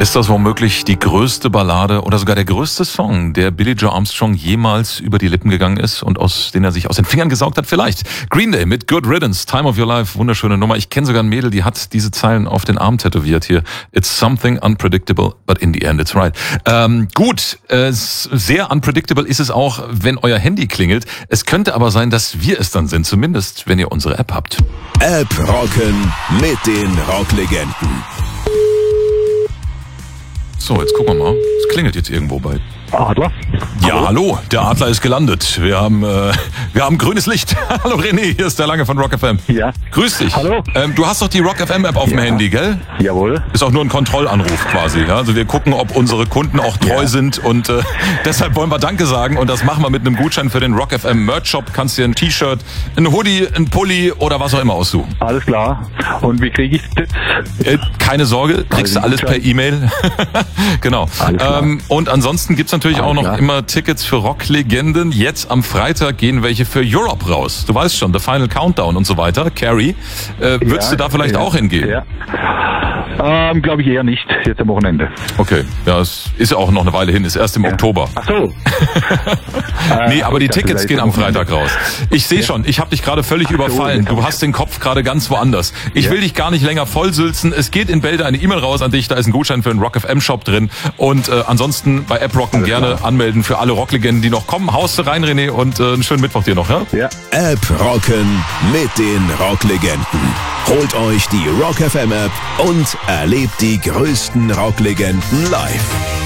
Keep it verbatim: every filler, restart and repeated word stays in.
Ist das womöglich die größte Ballade oder sogar der größte Song, der Billie Joe Armstrong jemals über die Lippen gegangen ist und aus den er sich aus den Fingern gesaugt hat? Vielleicht. Green Day mit Good Riddance, Time of Your Life, wunderschöne Nummer. Ich kenne sogar ein Mädel, die hat diese Zeilen auf den Arm tätowiert hier. It's something unpredictable, but in the end it's right. Ähm, gut, äh, sehr unpredictable ist es auch, wenn euer Handy klingelt. Es könnte aber sein, dass wir es dann sind, zumindest wenn ihr unsere App habt. App rocken mit den Rocklegenden. So, jetzt gucken wir mal. Es klingelt jetzt irgendwo bei. Adler? Ja, hallo? hallo, der Adler ist gelandet. Wir haben äh, wir haben grünes Licht. Hallo René, hier ist der Lange von Rock F M. Ja. Grüß dich. Hallo. Ähm, du hast doch die Rock F M App auf ja. dem Handy, gell? Jawohl. Ist auch nur ein Kontrollanruf quasi. Ja? Also wir gucken, ob unsere Kunden auch treu ja. sind und äh, deshalb wollen wir Danke sagen und das machen wir mit einem Gutschein für den Rock F M Merch Shop. Kannst dir ein T-Shirt, ein Hoodie, ein Pulli oder was auch immer aussuchen. Alles klar. Und wie kriege ich das? Äh, keine Sorge, kriegst du alles per E-Mail. Genau. Ähm, und ansonsten gibt's natürlich alles auch noch klar. immer Tickets für Rocklegenden. Jetzt am Freitag gehen welche für Europe raus. Du weißt schon, The Final Countdown und so weiter. Carrie, äh, würdest ja, du da vielleicht ja, auch hingehen? Ja. Ähm, glaube ich eher nicht, jetzt am Wochenende. Okay, ja, es ist ja auch noch eine Weile hin, ist erst im ja. Oktober. Ach so. Nee, aber die Tickets gehen am Freitag raus. Ich sehe schon, ich habe dich gerade völlig Ach überfallen. Du hast den Kopf gerade ganz woanders. Ich ja. will dich gar nicht länger vollsülzen. Es geht in Bälde eine E-Mail raus an dich, da ist ein Gutschein für den Rock F M Shop drin. Und äh, ansonsten bei App Rocken gerne klar. anmelden für alle Rocklegenden, die noch kommen. Haust du rein, René, und äh, einen schönen Mittwoch dir noch, ja? Ja. App Rocken mit den Rocklegenden. Holt euch die Rock F M App und erlebt die größten Rocklegenden live.